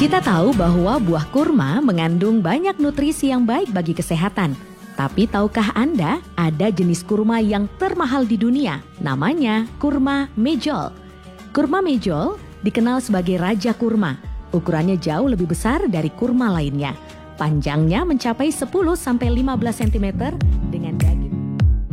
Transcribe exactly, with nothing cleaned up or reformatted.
Kita tahu bahwa buah kurma mengandung banyak nutrisi yang baik bagi kesehatan. Tapi tahukah Anda ada jenis kurma yang termahal di dunia? Namanya kurma mejol. Kurma mejol dikenal sebagai raja kurma. Ukurannya jauh lebih besar dari kurma lainnya. Panjangnya mencapai sepuluh sampai lima belas sentimeter